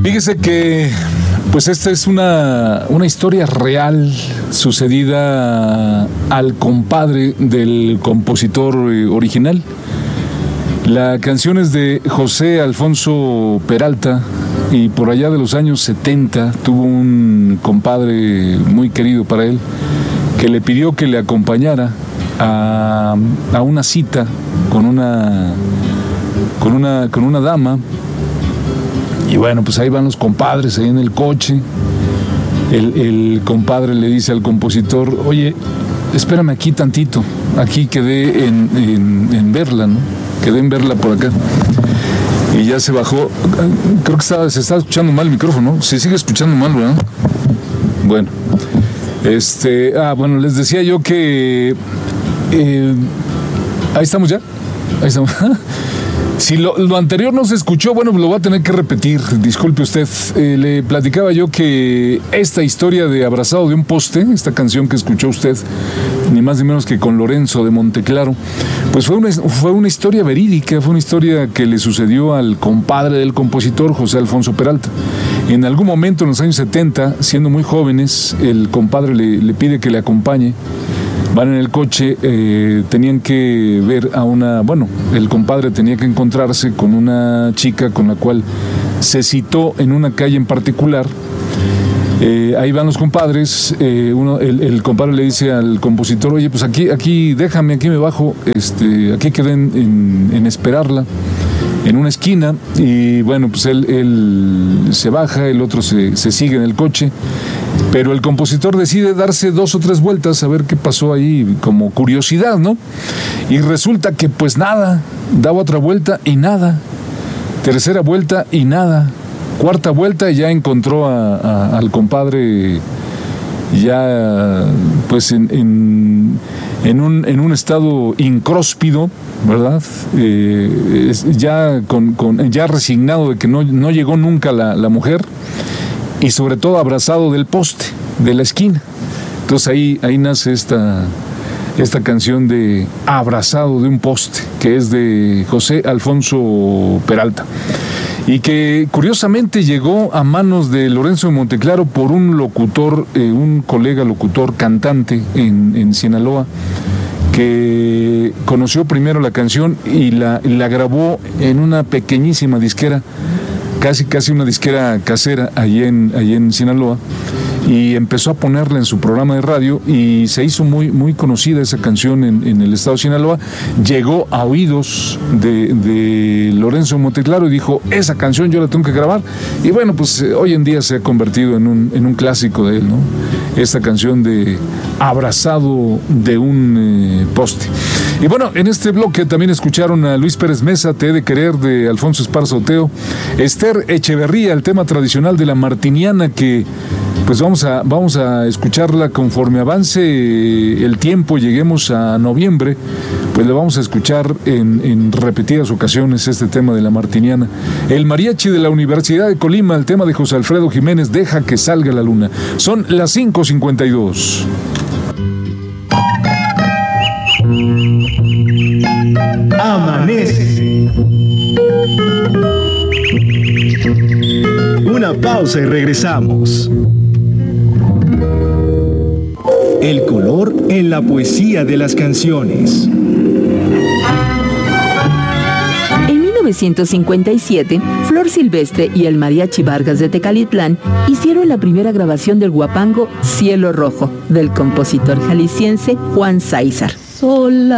Fíjese que pues esta es una historia real sucedida al compadre del compositor original. La canción es de José Alfonso Peralta y por allá de los años 70 tuvo un compadre muy querido para él que le pidió que le acompañara a una cita con una dama. Y bueno, pues ahí van los compadres, ahí en el coche. El compadre le dice al compositor: oye, espérame aquí tantito. Aquí quedé en verla, ¿no? Quedé en verla por acá. Y ya se bajó. Creo que se estaba escuchando mal el micrófono, ¿no? Se sigue escuchando mal, ¿verdad? Bueno. Bueno, les decía yo que... ahí estamos ya. Ahí estamos. Si lo anterior no se escuchó, bueno, lo voy a tener que repetir, disculpe usted. Le platicaba yo que esta historia de Abrazado de un poste, esta canción que escuchó usted, ni más ni menos que con Lorenzo de Monteclaro, pues fue una historia verídica, fue una historia que le sucedió al compadre del compositor, José Alfonso Peralta. En algún momento en los años 70, siendo muy jóvenes, el compadre le pide que le acompañe. Van en el coche, tenían que ver el compadre tenía que encontrarse con una chica con la cual se citó en una calle en particular. Ahí van los compadres, el compadre le dice al compositor: oye, pues aquí déjame, aquí me bajo, aquí quedé en esperarla en una esquina. Y bueno, pues él se baja, el otro se sigue en el coche. Pero el compositor decide darse 2 o 3 vueltas a ver qué pasó ahí, como curiosidad, ¿no? Y resulta que pues nada, daba otra vuelta y nada, tercera vuelta y nada, cuarta vuelta y ya encontró al compadre ya pues en un estado incróspido, ¿verdad? Ya resignado de que no llegó nunca la mujer. Y sobre todo abrazado del poste, de la esquina. Entonces ahí nace esta canción de Abrazado de un poste, que es de José Alfonso Peralta. Y que curiosamente llegó a manos de Lorenzo de Monteclaro por un locutor, un colega locutor cantante en Sinaloa, que conoció primero la canción y la grabó en una pequeñísima disquera, casi una disquera casera allí en Sinaloa, y empezó a ponerla en su programa de radio y se hizo muy, muy conocida esa canción en el estado de Sinaloa. Llegó a oídos de Lorenzo Monteclaro y dijo: esa canción yo la tengo que grabar. Y bueno, pues hoy en día se ha convertido en un clásico de él, ¿no? Esta canción de Abrazado de un poste. Y bueno, en este bloque también escucharon a Luis Pérez Mesa, Te he de querer, de Alfonso Esparza Oteo, Esther Echeverría, el tema tradicional de la martiniana, que pues vamos a escucharla conforme avance el tiempo, lleguemos a noviembre, pues le vamos a escuchar en repetidas ocasiones este tema de la martiniana. El mariachi de la Universidad de Colima, el tema de José Alfredo Jiménez, Deja que salga la luna. Son las 5:52. Amanece. Una pausa y regresamos. El color en la poesía de las canciones. En 1957, Flor Silvestre y el Mariachi Vargas de Tecalitlán hicieron la primera grabación del guapango Cielo Rojo, del compositor jalisciense Juan Sáizar. Sola